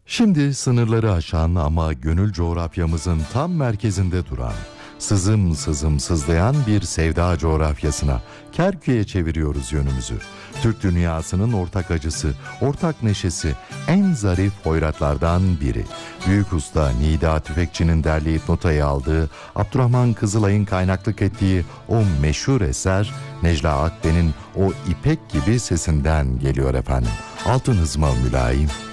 Şimdi sınırları aşan ama gönül coğrafyamızın tam merkezinde duran, sızım sızım sızlayan bir sevda coğrafyasına, Kerkük'e çeviriyoruz yönümüzü. Türk dünyasının ortak acısı, ortak neşesi, en zarif hoyratlardan biri. Büyük usta Nida Tüfekçi'nin derleyip notayı aldığı, Abdurrahman Kızılay'ın kaynaklık ettiği o meşhur eser, Necla Akben'in o ipek gibi sesinden geliyor efendim. Altın hızma mülayim.